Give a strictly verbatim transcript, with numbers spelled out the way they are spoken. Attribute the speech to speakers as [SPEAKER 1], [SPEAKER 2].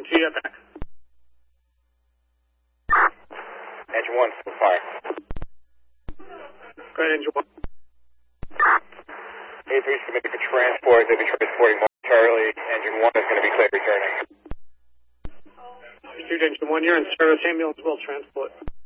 [SPEAKER 1] two, you back.
[SPEAKER 2] Engine one, full fire.
[SPEAKER 1] Go ahead, engine one.
[SPEAKER 2] A three is committed for transport. They'll be transporting momentarily. Engine one is going to be clear returning.
[SPEAKER 1] Pursuit engine one, you're in service. Ambulance will transport.